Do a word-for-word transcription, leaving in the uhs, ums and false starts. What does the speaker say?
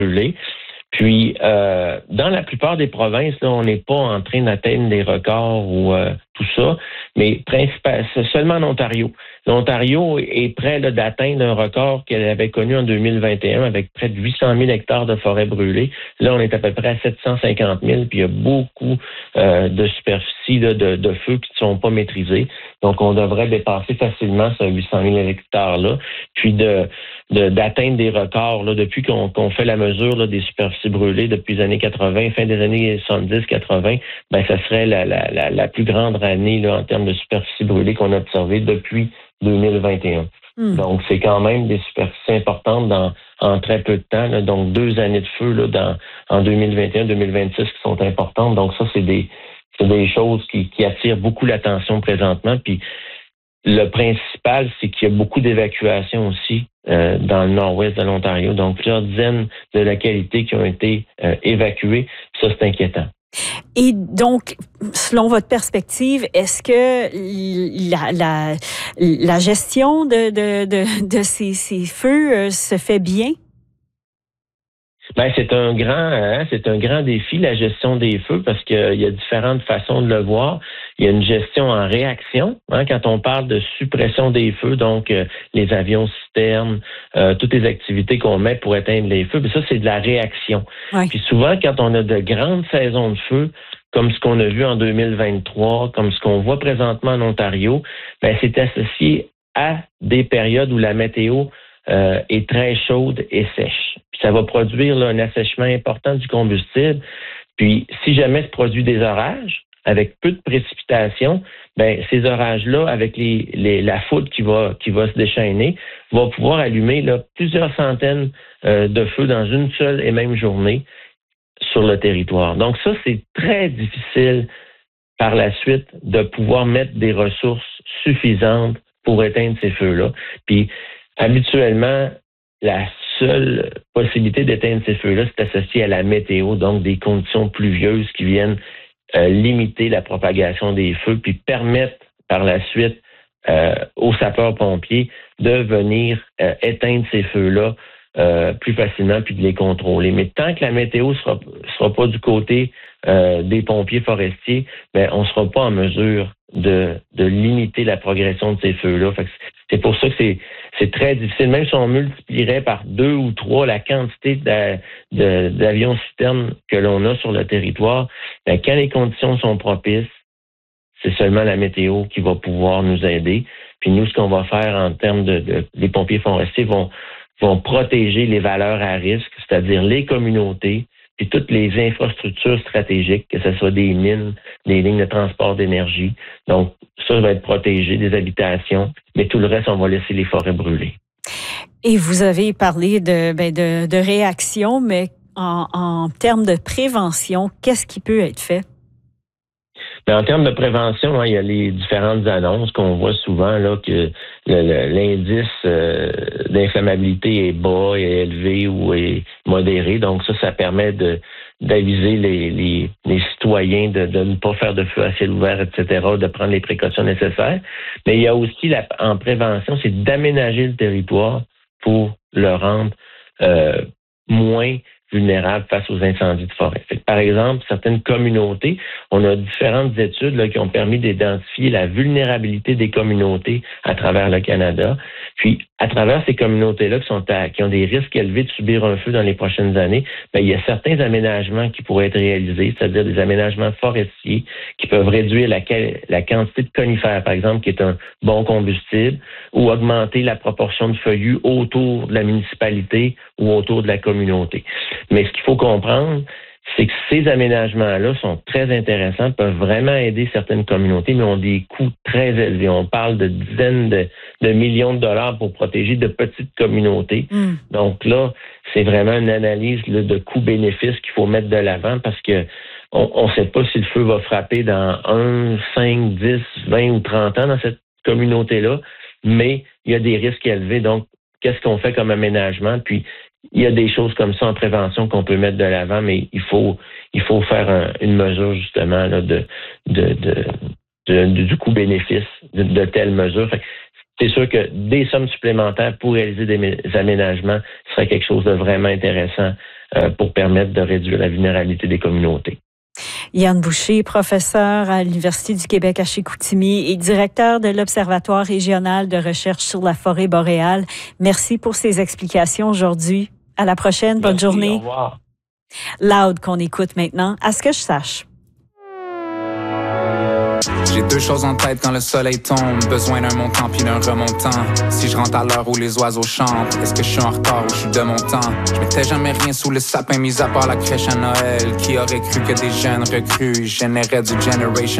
brûlés. Puis, euh, dans la plupart des provinces, là, on n'est pas en train d'atteindre des records ou euh, tout ça, mais principal, c'est seulement en Ontario. L'Ontario est près là, d'atteindre un record qu'elle avait connu en deux mille vingt et un avec près de huit cent mille hectares de forêts brûlées. Là, on est à peu près à sept cent cinquante mille, puis il y a beaucoup euh, de superficies là, de, de feux qui ne sont pas maîtrisées. Donc, on devrait dépasser facilement ces huit cent mille hectares-là, puis de, de d'atteindre des records là, depuis qu'on, qu'on fait la mesure là, des superficies brûlées depuis les années quatre-vingts, fin des années soixante-dix quatre-vingts, ben ça serait la, la, la, la plus grande année là, en termes de superficies brûlées qu'on a observées depuis deux mille vingt et un. Mm. Donc, c'est quand même des superficies importantes dans, en très peu de temps. Là, donc, deux années de feu là, dans, en deux mille vingt et un deux mille vingt-six qui sont importantes. Donc, ça, c'est des, c'est des choses qui, qui attirent beaucoup l'attention présentement. Puis, le principal, c'est qu'il y a beaucoup d'évacuations aussi euh, dans le nord-ouest de l'Ontario. Donc, plusieurs dizaines de localités qui ont été euh, évacuées. Puis ça, c'est inquiétant. Et donc, selon votre perspective, est-ce que la, la, la gestion de, de, de, de ces, ces feux euh, se fait bien? Ben, c'est un grand, hein, c'est un grand défi, la gestion des feux, parce qu'il y a différentes façons de le voir. Il y a une gestion en réaction, hein, quand on parle de suppression des feux, donc euh, les avions citernes, euh, toutes les activités qu'on met pour éteindre les feux, ben ça, c'est de la réaction. Oui. Puis souvent, quand on a de grandes saisons de feu, comme ce qu'on a vu en deux mille vingt-trois, comme ce qu'on voit présentement en Ontario, ben, c'est associé à des périodes où la météo euh, est très chaude et sèche. Puis ça va produire là, un assèchement important du combustible. Puis si jamais se produit des orages, avec peu de précipitations, ben ces orages-là, avec les, les, la foudre qui va qui va se déchaîner, va pouvoir allumer là, plusieurs centaines euh, de feux dans une seule et même journée sur le territoire. Donc ça, c'est très difficile par la suite de pouvoir mettre des ressources suffisantes pour éteindre ces feux-là. Puis habituellement, la seule possibilité d'éteindre ces feux-là, c'est associé à la météo, donc des conditions pluvieuses qui viennent euh, limiter la propagation des feux, puis permettre par la suite euh, aux sapeurs-pompiers de venir euh, éteindre ces feux-là euh, plus facilement, puis de les contrôler. Mais tant que la météo sera sera pas du côté euh, des pompiers forestiers, ben on sera pas en mesure de, de limiter la progression de ces feux-là. Fait que c'est pour ça que c'est c'est très difficile. Même si on multiplierait par deux ou trois la quantité de, de, d'avions citernes que l'on a sur le territoire, ben, quand les conditions sont propices, c'est seulement la météo qui va pouvoir nous aider. Puis nous, ce qu'on va faire en termes de, de les pompiers forestiers vont vont protéger les valeurs à risque, c'est-à-dire les communautés, puis toutes les infrastructures stratégiques, que ce soit des mines, des lignes de transport d'énergie. Donc, ça va être protégé, des habitations, mais tout le reste, on va laisser les forêts brûler. Et vous avez parlé de, ben de, de réaction, mais en, en termes de prévention, qu'est-ce qui peut être fait? Mais en termes de prévention, hein, il y a les différentes annonces qu'on voit souvent là que le, le, l'indice euh, d'inflammabilité est bas, est élevé ou est modéré. Donc ça, ça permet de d'aviser les, les, les citoyens de, de ne pas faire de feu à ciel ouvert, et cetera, de prendre les précautions nécessaires. Mais il y a aussi la, en prévention, c'est d'aménager le territoire pour le rendre euh, moins vulnérables face aux incendies de forêt. Fait que, par exemple, certaines communautés, on a différentes études là, qui ont permis d'identifier la vulnérabilité des communautés à travers le Canada. Puis, à travers ces communautés-là qui sont à, qui ont des risques élevés de subir un feu dans les prochaines années, bien, il y a certains aménagements qui pourraient être réalisés, c'est-à-dire des aménagements forestiers qui peuvent réduire la, la quantité de conifères, par exemple, qui est un bon combustible, ou augmenter la proportion de feuillus autour de la municipalité ou autour de la communauté. Mais ce qu'il faut comprendre, c'est que ces aménagements-là sont très intéressants, peuvent vraiment aider certaines communautés, mais ont des coûts très élevés. On parle de dizaines de, de millions de dollars pour protéger de petites communautés. Mm. Donc là, c'est vraiment une analyse là, de coûts-bénéfices qu'il faut mettre de l'avant parce que on ne sait pas si le feu va frapper dans un, cinq, dix, vingt ou trente ans dans cette communauté-là, mais il y a des risques élevés. Donc, qu'est-ce qu'on fait comme aménagement? Puis, il y a des choses comme ça en prévention qu'on peut mettre de l'avant, mais il faut il faut faire un, une mesure justement là, de, de, de, de, de du coût-bénéfice de, de telles mesures. Fait que c'est sûr que des sommes supplémentaires pour réaliser des aménagements serait quelque chose de vraiment intéressant euh, pour permettre de réduire la vulnérabilité des communautés. Yann Boucher, professeur à l'Université du Québec à Chicoutimi et directeur de l'Observatoire régional de recherche sur la forêt boréale. Merci pour ces explications aujourd'hui. À la prochaine. Bonne Merci, journée. Au revoir. Loud qu'on écoute maintenant. À ce que je sache. J'ai deux choses en tête quand le soleil tombe. Besoin d'un montant puis d'un remontant. Si je rentre à l'heure où les oiseaux chantent, est-ce que je suis en retard ou je suis de mon temps? Je mettais jamais rien sous le sapin, mis à part la crèche à Noël. Qui aurait cru que des jeunes recrues généraient du generation